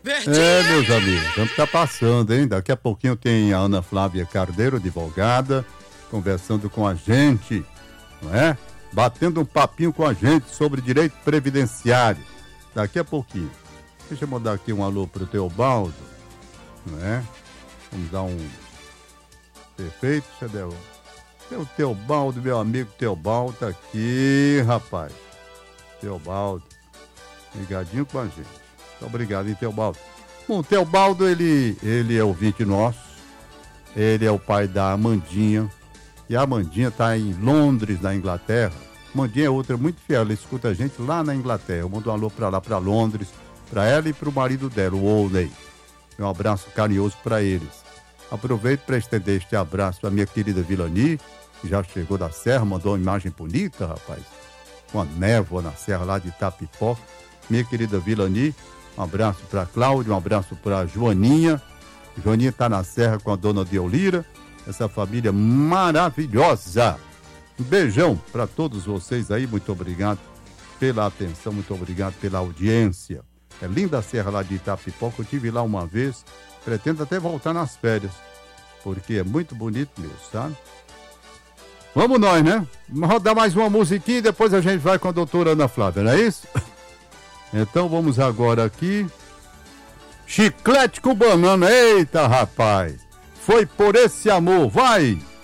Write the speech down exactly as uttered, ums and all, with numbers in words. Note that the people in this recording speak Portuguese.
É, meus amigos, vamos estar passando, hein? Daqui a pouquinho tem a Ana Flávia Carneiro, advogada, conversando com a gente, não é? Batendo um papinho com a gente sobre direito previdenciário. Daqui a pouquinho. Deixa eu mandar aqui um alô pro Teobaldo, não é? Vamos dar um... Perfeito, cadê o... Tem o Teobaldo, meu amigo Teobaldo, tá aqui, rapaz. Teobaldo, ligadinho com a gente. Muito obrigado, hein, Teobaldo. Bom, o Teobaldo, ele, ele é ouvinte nosso, ele é o pai da Amandinha, e a Amandinha tá em Londres, na Inglaterra. Amandinha é outra muito fiel, ela escuta a gente lá na Inglaterra. Eu mando um alô pra lá, pra Londres, pra ela e pro marido dela, o Oldney. Um abraço carinhoso pra eles. Aproveito para estender este abraço pra minha querida Vilani, que já chegou da serra, mandou uma imagem bonita, rapaz, com a névoa na serra lá de Itapipó. Minha querida Vilani, um abraço para Cláudia, um abraço para Joaninha. Joaninha está na serra com a dona Deolira, essa família maravilhosa. Um beijão para todos vocês aí, muito obrigado pela atenção, muito obrigado pela audiência. É linda a serra lá de Itapipó, que eu tive lá uma vez, pretendo até voltar nas férias, porque é muito bonito mesmo, sabe? Vamos nós, né? Vamos rodar mais uma musiquinha e depois a gente vai com a doutora Ana Flávia, não é isso? Então vamos agora aqui. Chiclete com banana, eita rapaz! Foi por esse amor, vai!